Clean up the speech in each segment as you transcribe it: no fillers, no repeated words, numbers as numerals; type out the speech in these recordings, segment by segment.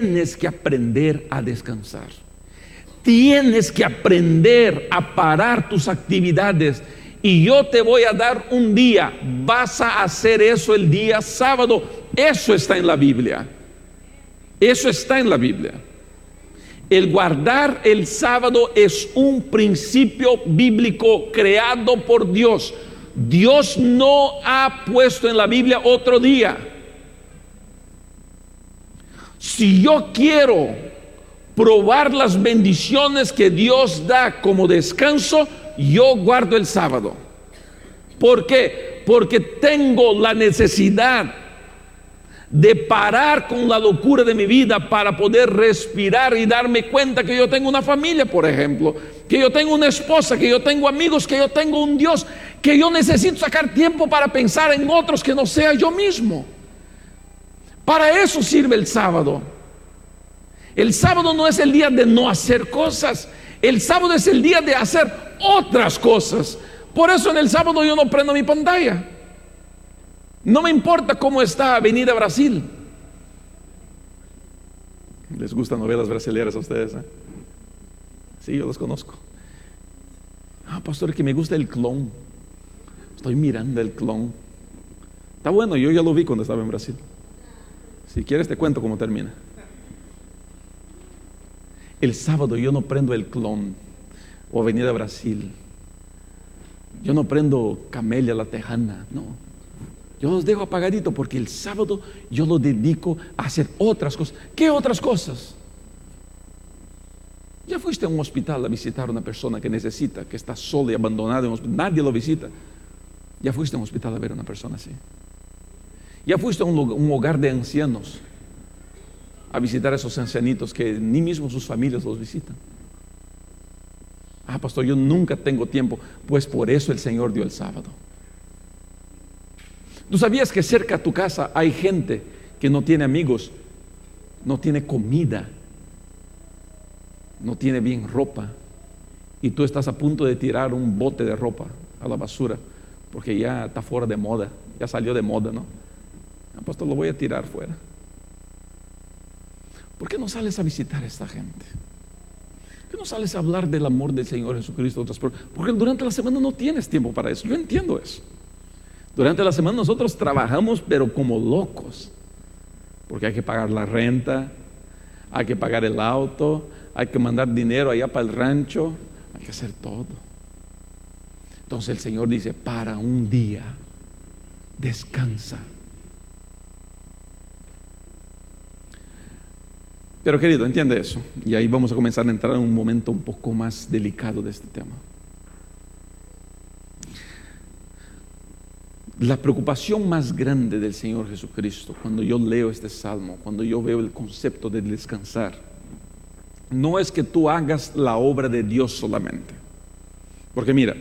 tienes que aprender a descansar. Tienes que aprender a parar tus actividades. Y yo te voy a dar un día. Vas a hacer eso el día sábado. Eso está en la Biblia. Eso está en la Biblia. El guardar el sábado es un principio bíblico creado por Dios. Dios no ha puesto en la Biblia otro día. Si yo quiero probar las bendiciones que Dios da como descanso, yo guardo el sábado. ¿Por qué? Porque tengo la necesidad de parar con la locura de mi vida para poder respirar y darme cuenta que yo tengo una familia, por ejemplo, que yo tengo una esposa, que yo tengo amigos, que yo tengo un Dios, que yo necesito sacar tiempo para pensar en otros que no sea yo mismo. Para eso sirve el sábado. El sábado no es el día de no hacer cosas. El sábado es el día de hacer otras cosas. Por eso en el sábado yo no prendo mi pantalla. No me importa cómo está Avenida Brasil. ¿Les gustan novelas brasileñas a ustedes? Sí, yo las conozco. Pastor, que me gusta el clon. Estoy mirando el clon. Está bueno, yo ya lo vi cuando estaba en Brasil. Si quieres te cuento cómo termina. El sábado yo no prendo el clon o Avenida Brasil. Yo no prendo Camelia la Tejana, no. Yo los dejo apagadito porque el sábado yo lo dedico a hacer otras cosas. ¿Qué otras cosas? ¿Ya fuiste a un hospital a visitar a una persona que necesita, que está sola y abandonada en un hospital? Nadie lo visita. ¿Ya fuiste a un hospital a ver a una persona así? ¿Ya fuiste a un hogar de ancianos a visitar a esos ancianitos que ni mismo sus familias los visitan? Pastor, yo nunca tengo tiempo. Pues por eso el Señor dio el sábado. ¿Tú sabías que cerca a tu casa hay gente que no tiene amigos, no tiene comida, no tiene bien ropa, y tú estás a punto de tirar un bote de ropa a la basura porque ya está fuera de moda, ya salió de moda, ¿no? Pastor, lo voy a tirar fuera. ¿Por qué no sales a visitar a esta gente? ¿Por qué no sales a hablar del amor del Señor Jesucristo a otras personas? Porque durante la semana no tienes tiempo para eso. Yo entiendo eso. Durante la semana nosotros trabajamos pero como locos, porque hay que pagar la renta, hay que pagar el auto, hay que mandar dinero allá para el rancho, hay que hacer todo. Entonces el Señor dice, para un día, descansa. Pero querido, entiende eso. Y ahí vamos a comenzar a entrar en un momento un poco más delicado de este tema. La preocupación más grande del Señor Jesucristo, cuando yo leo este salmo, cuando yo veo el concepto de descansar, no es que tú hagas la obra de Dios solamente. Porque mira,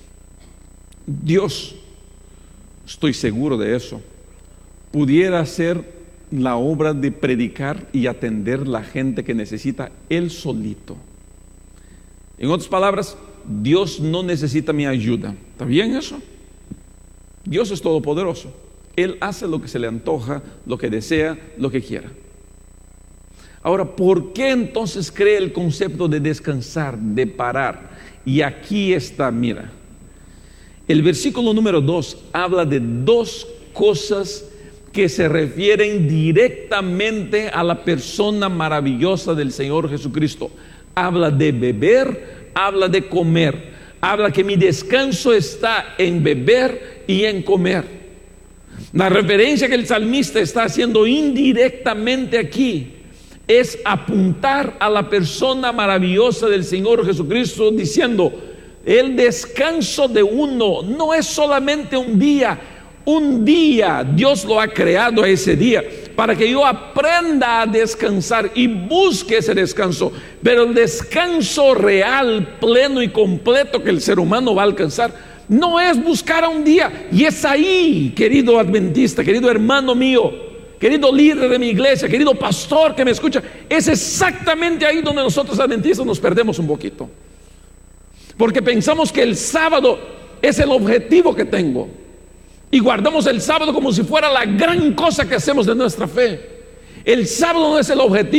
Dios, estoy seguro de eso, pudiera hacer la obra de predicar y atender la gente que necesita Él solito. En otras palabras, Dios no necesita mi ayuda. ¿Está bien eso? Dios es todopoderoso. Él hace lo que se le antoja, lo que desea, lo que quiera. Ahora, ¿por qué entonces cree el concepto de descansar, de parar? Y aquí está, mira. El versículo número 2 habla de dos cosas que se refieren directamente a la persona maravillosa del Señor Jesucristo. Habla de beber, habla de comer. Habla que mi descanso está en beber y en comer. La referencia que el salmista está haciendo indirectamente aquí es apuntar a la persona maravillosa del Señor Jesucristo, diciendo, el descanso de uno no es solamente un día. Un día Dios lo ha creado a ese día para que yo aprenda a descansar y busque ese descanso. Pero el descanso real, pleno y completo que el ser humano va a alcanzar no es buscar a un día. Y es ahí, querido adventista, querido hermano mío, querido líder de mi iglesia, querido pastor que me escucha, es exactamente ahí donde nosotros adventistas nos perdemos un poquito. Porque pensamos que el sábado es el objetivo que tengo. Y guardamos el sábado como si fuera la gran cosa que hacemos de nuestra fe. El sábado no es el objetivo.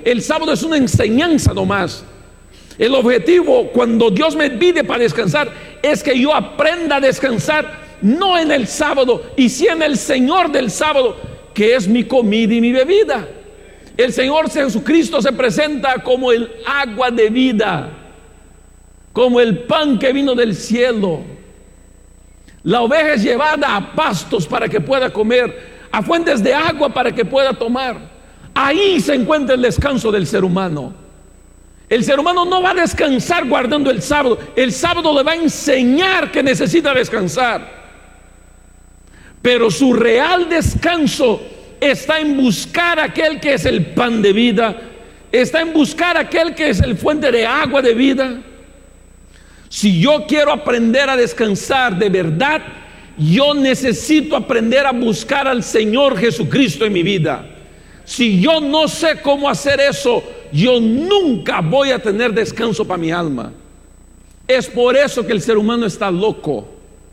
El sábado es una enseñanza nomás. El objetivo cuando Dios me pide para descansar es que yo aprenda a descansar, no en el sábado, y sí en el Señor del sábado, que es mi comida y mi bebida. El Señor Jesucristo se presenta como el agua de vida, como el pan que vino del cielo. La oveja es llevada a pastos para que pueda comer, a fuentes de agua para que pueda tomar. Ahí se encuentra el descanso del ser humano. El ser humano no va a descansar guardando el sábado. El sábado le va a enseñar que necesita descansar. Pero su real descanso está en buscar aquel que es el pan de vida, está en buscar aquel que es el fuente de agua de vida. Si yo quiero aprender a descansar de verdad, yo necesito aprender a buscar al Señor Jesucristo en mi vida. Si yo no sé cómo hacer eso, yo nunca voy a tener descanso para mi alma. Es por eso que el ser humano está loco.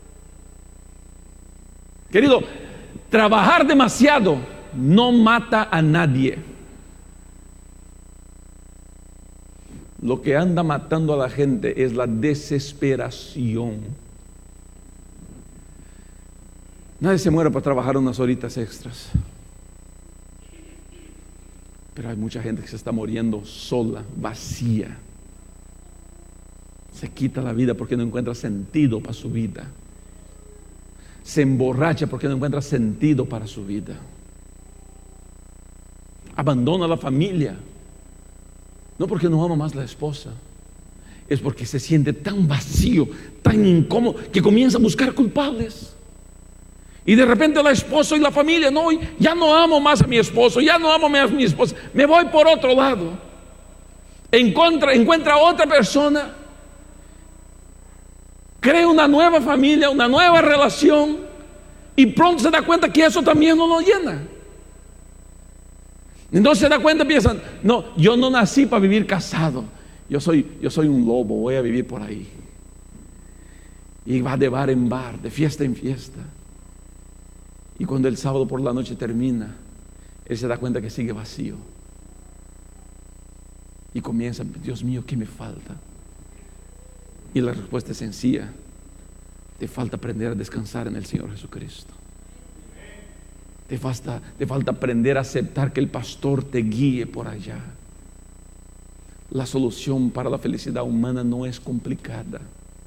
Querido, trabajar demasiado no mata a nadie. Lo que anda matando a la gente es la desesperación. Nadie se muere para trabajar unas horitas extras. Pero hay mucha gente que se está muriendo sola, vacía. Se quita la vida porque no encuentra sentido para su vida. Se emborracha porque no encuentra sentido para su vida. Abandona la familia. No porque no ama más a la esposa, es porque se siente tan vacío, tan incómodo, que comienza a buscar culpables. Y de repente la esposa y la familia, no, ya no amo más a mi esposo, ya no amo más a mi esposa, me voy por otro lado. Encuentra a otra persona, crea una nueva familia, una nueva relación, y pronto se da cuenta que eso también no lo llena. Entonces se da cuenta y piensan, no, yo no nací para vivir casado, yo soy un lobo, voy a vivir por ahí. Y va de bar en bar, de fiesta en fiesta. Y cuando el sábado por la noche termina, él se da cuenta que sigue vacío. Y comienza, Dios mío, ¿qué me falta? Y la respuesta es sencilla: te falta aprender a descansar en el Señor Jesucristo. Te falta aprender a aceptar que el pastor te guíe por allá. La solución para la felicidad humana no es complicada.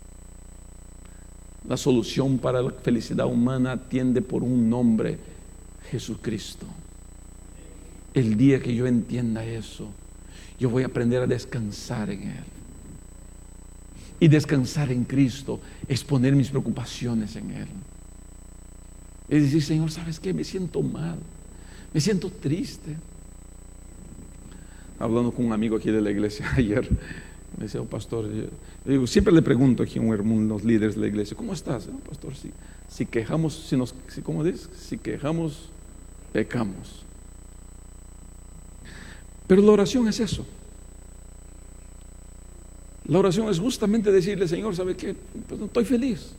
La solución para la felicidad humana atiende por un nombre: Jesucristo. El día que yo entienda eso, yo voy a aprender a descansar en Él. Y descansar en Cristo es poner mis preocupaciones en Él. Es decir, Señor, ¿sabes qué? Me siento mal, me siento triste. Hablando con un amigo aquí de la iglesia ayer, me decía, pastor, yo digo, siempre le pregunto aquí a unos líderes de la iglesia, ¿cómo estás? Pastor, si quejamos, ¿cómo dices? Si quejamos, pecamos. Pero la oración es eso. La oración es justamente decirle, Señor, ¿sabe qué? Pues no estoy feliz.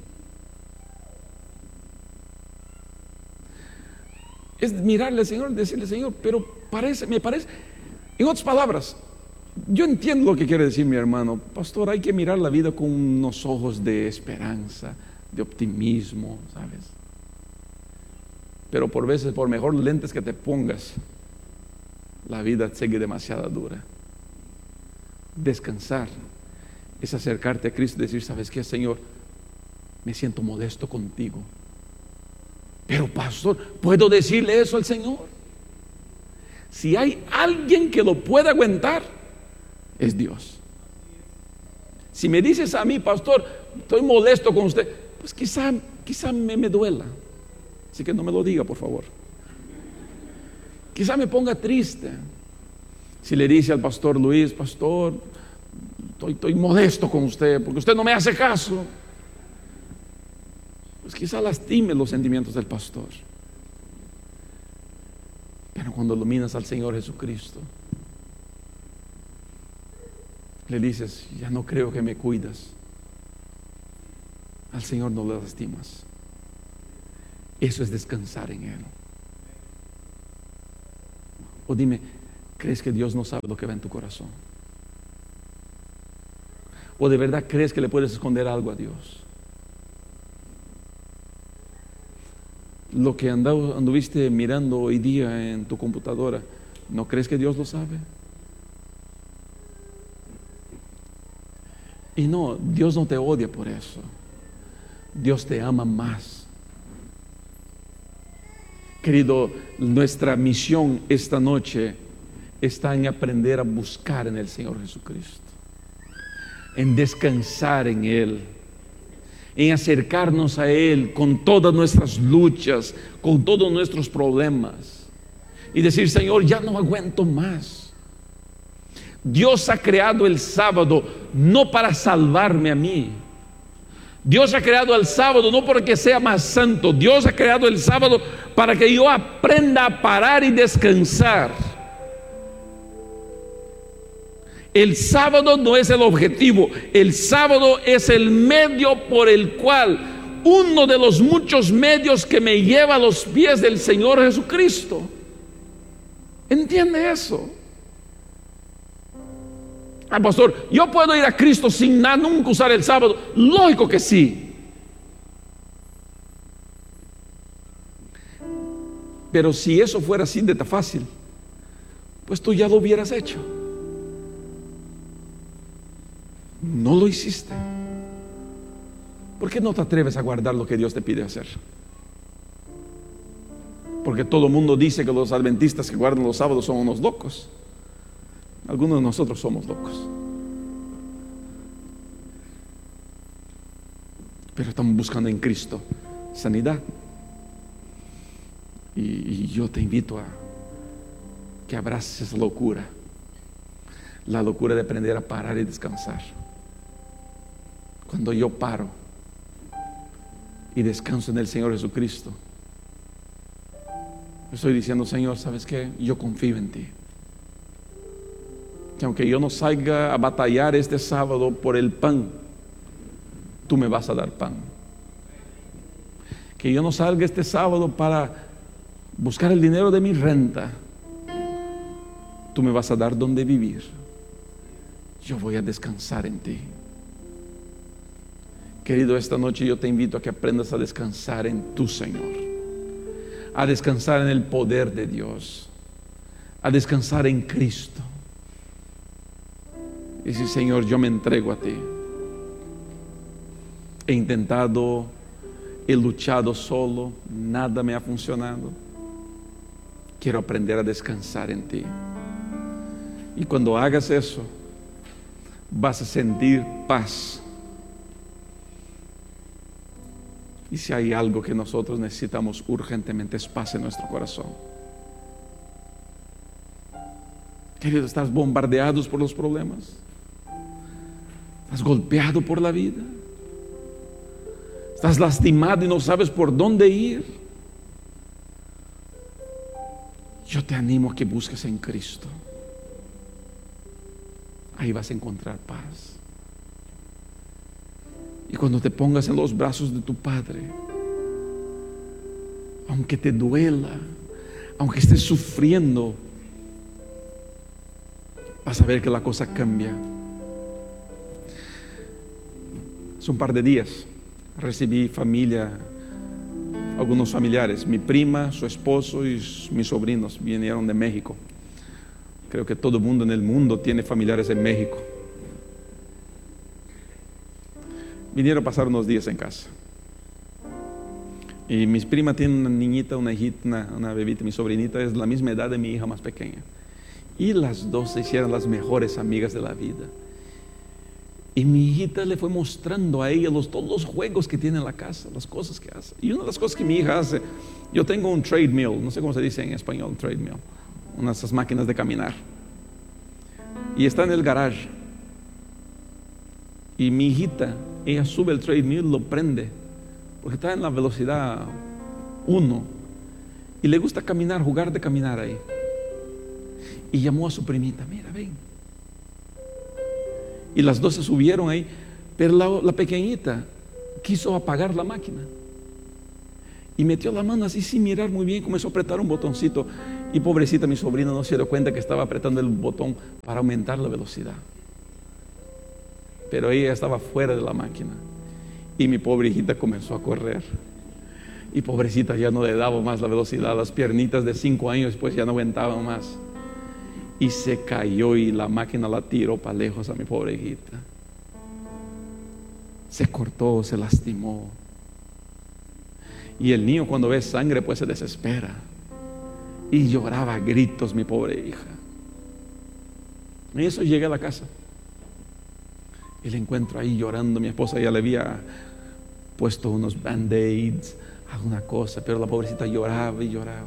Es mirarle al Señor y decirle, Señor, pero me parece, en otras palabras, yo entiendo lo que quiere decir mi hermano, pastor, hay que mirar la vida con unos ojos de esperanza, de optimismo, ¿sabes? Pero por veces, por mejor lentes que te pongas, la vida sigue demasiado dura. Descansar es acercarte a Cristo y decir, ¿sabes qué, Señor? Me siento molesto contigo. Pero pastor, ¿puedo decirle eso al Señor? Si hay alguien que lo pueda aguantar, es Dios. Si me dices a mí, pastor, estoy molesto con usted, pues quizá me duela. Así que no me lo diga, por favor. Quizá me ponga triste. Si le dice al pastor Luis, pastor, estoy molesto con usted porque usted no me hace caso, pues quizá lastime los sentimientos del pastor. Pero cuando dominas al Señor Jesucristo, le dices, ya no creo que me cuidas, al Señor no le lastimas. Eso es descansar en Él. O dime, ¿Crees que Dios no sabe lo que va en tu corazón? ¿O de verdad crees que le puedes esconder algo a Dios? Lo que anduviste mirando hoy día en tu computadora, ¿no crees que Dios lo sabe? Y no, Dios no te odia por eso. Dios te ama más. Querido, nuestra misión esta noche está en aprender a buscar en el Señor Jesucristo, en descansar en Él, en acercarnos a Él con todas nuestras luchas, con todos nuestros problemas, y decir: Señor, ya no aguanto más. Dios ha creado el sábado no para salvarme a mí. Dios ha creado el sábado no porque sea más santo. Dios ha creado el sábado para que yo aprenda a parar y descansar. El sábado no es el objetivo, el sábado es el medio por el cual, uno de los muchos medios que me lleva a los pies del Señor Jesucristo. ¿Entiende eso? Pastor, ¿yo puedo ir a Cristo sin nada, nunca usar el sábado? Lógico que sí. Pero si eso fuera así de tan fácil, pues tú ya lo hubieras hecho. No lo hiciste. ¿Por qué no te atreves a guardar lo que Dios te pide hacer? Porque todo el mundo dice que los adventistas que guardan los sábados son unos locos. Algunos de nosotros somos locos, pero estamos buscando en Cristo sanidad. Y yo te invito a que abraces esa locura, la locura de aprender a parar y descansar. Cuando yo paro y descanso en el Señor Jesucristo, estoy diciendo: Señor, ¿sabes qué? Yo confío en ti. Que aunque yo no salga a batallar este sábado por el pan, tú me vas a dar pan. Que yo no salga este sábado para buscar el dinero de mi renta, tú me vas a dar donde vivir. Yo voy a descansar en ti. Querido, esta noche yo te invito a que aprendas a descansar en tu Señor, a descansar en el poder de Dios, a descansar en Cristo. Y decir: Señor, yo me entrego a ti. He intentado, he luchado solo, nada me ha funcionado. Quiero aprender a descansar en ti. Y cuando hagas eso, vas a sentir paz. Y si hay algo que nosotros necesitamos urgentemente, es paz en nuestro corazón. Querido, ¿estás bombardeados por los problemas? ¿Estás golpeado por la vida? ¿Estás lastimado y no sabes por dónde ir? Yo te animo a que busques en Cristo. Ahí vas a encontrar paz. Y cuando te pongas en los brazos de tu Padre, aunque te duela, aunque estés sufriendo, vas a ver que la cosa cambia. Hace un par de días recibí algunos familiares, mi prima, su esposo y mis sobrinos vinieron de México. Creo que todo el mundo en el mundo tiene familiares en México. Vinieron a pasar unos días en casa. Y mis primas tienen una niñita, una hijita, una bebita, mi sobrinita es la misma edad de mi hija más pequeña. Y las dos se hicieron las mejores amigas de la vida. Y mi hijita le fue mostrando a ella todos los juegos que tiene en la casa, las cosas que hace. Y una de las cosas que mi hija hace, yo tengo un treadmill, no sé cómo se dice en español, un treadmill, unas de esas máquinas de caminar. Y está en el garage. Y mi hijita, ella sube el treadmill, lo prende, porque está en la velocidad 1. Y le gusta caminar, jugar de caminar ahí. Y llamó a su primita: mira, ven. Y las dos se subieron ahí, pero la pequeñita quiso apagar la máquina y metió la mano así sin mirar muy bien, comenzó a apretar un botoncito Y pobrecita mi sobrina no se dio cuenta que estaba apretando el botón para aumentar la velocidad. Pero ella estaba fuera de la máquina. Y mi pobre hijita comenzó a correr. Y pobrecita ya no le daba más la velocidad. Las piernitas de 5 años pues ya no aguantaban más. Y se cayó y la máquina la tiró para lejos a mi pobre hijita. Se cortó, se lastimó. Y el niño cuando ve sangre pues se desespera. Y lloraba a gritos mi pobre hija. Y eso llegué a la casa. Y la encuentro ahí llorando. Mi esposa ya le había puesto unos band-aids, alguna cosa, pero la pobrecita lloraba y lloraba.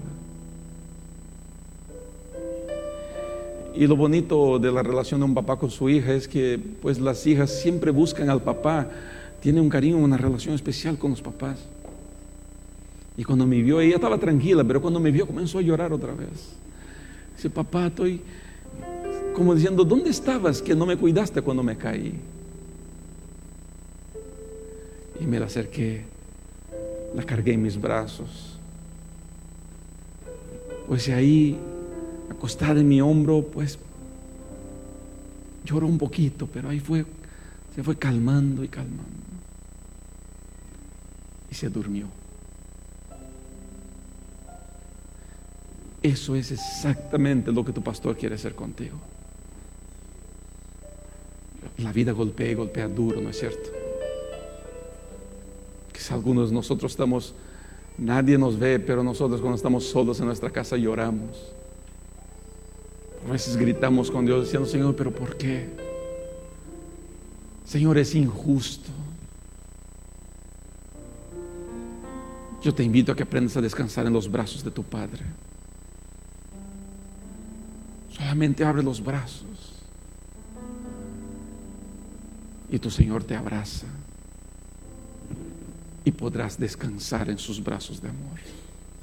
Y lo bonito de la relación de un papá con su hija es que pues las hijas siempre buscan al papá, tienen un cariño, una relación especial con los papás. Y cuando me vio, ella estaba tranquila, pero cuando me vio comenzó a llorar otra vez. Dice, papá, estoy como diciendo, ¿dónde estabas que no me cuidaste cuando me caí? Y me la acerqué, la cargué en mis brazos. Pues ahí, acostada en mi hombro, pues lloró un poquito, pero ahí se fue calmando y calmando. Y se durmió. Eso es exactamente lo que tu pastor quiere hacer contigo. La vida golpea y golpea duro, ¿no es cierto? Quizás algunos de nosotros estamos, nadie nos ve, pero nosotros cuando estamos solos en nuestra casa lloramos. A veces gritamos con Dios diciendo, Señor, ¿pero por qué? Señor, es injusto. Yo te invito a que aprendas a descansar en los brazos de tu Padre. Solamente abre los brazos y tu Señor te abraza y podrás descansar en sus brazos de amor.